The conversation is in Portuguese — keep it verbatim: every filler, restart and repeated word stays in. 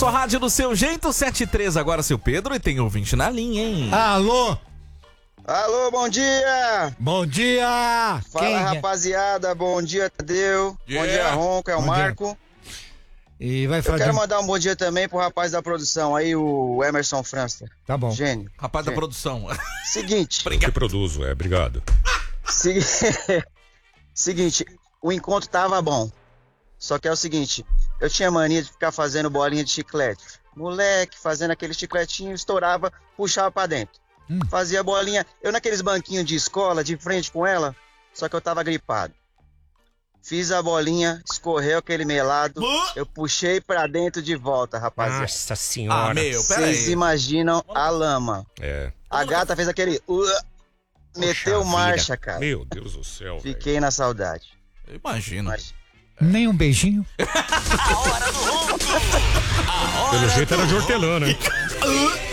sua rádio do seu jeito, sete e três agora, seu Pedro, e tem ouvinte na linha, hein? Alô? Alô, bom dia! Bom dia! Fala, Quem é? rapaziada, bom dia, Tadeu. Yeah. Bom dia, Ronco, é o Bom Marco. E vai Eu fazer. quero mandar um bom dia também pro rapaz da produção aí, o Emerson França. Tá bom. Gênio. Rapaz da Gênio. produção. Seguinte. Eu que produzo, é, obrigado. Se... Seguinte, o encontro tava bom. Só que é o seguinte, eu tinha mania de ficar fazendo bolinha de chiclete. Moleque, fazendo aquele chicletinho, estourava, puxava pra dentro. Hum. Fazia bolinha, eu naqueles banquinhos de escola, de frente com ela, só que eu tava gripado. Fiz a bolinha, escorreu aquele melado, eu puxei pra dentro de volta, rapaziada. Nossa senhora. Ah, meu, pera Vocês aí. imaginam a lama. É. A gata fez aquele... Uh, meteu Poxa marcha, vida. cara. Meu Deus do céu. Fiquei na saudade. Eu imagino. Mas... Nem um beijinho? Pelo jeito era de hortelã, né?